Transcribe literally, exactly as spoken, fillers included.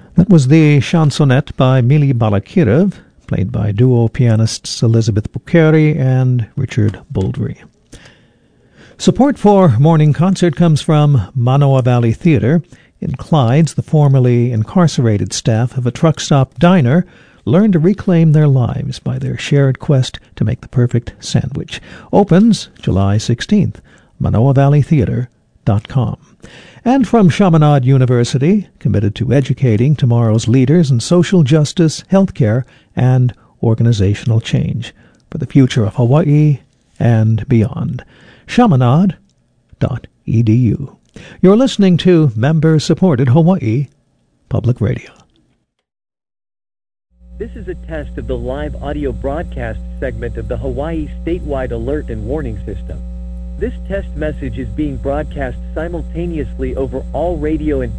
That was the chansonette by Mili Balakirev, played by duo pianists Elizabeth Boukeri and Richard Bouldry. Support for Morning Concert comes from Manoa Valley Theatre. In Clydes, the formerly incarcerated staff of a truck stop diner learn to reclaim their lives by their shared quest to make the perfect sandwich. Opens July sixteenth. manoa valley theatre dot com. And from Chaminade University, committed to educating tomorrow's leaders in social justice, healthcare, and organizational change for the future of Hawaii and beyond. chaminade dot e d u. You're listening to member-supported Hawaii Public Radio. This is a test of the live audio broadcast segment of the Hawaii Statewide Alert and Warning System. This test message is being broadcast simultaneously over all radio and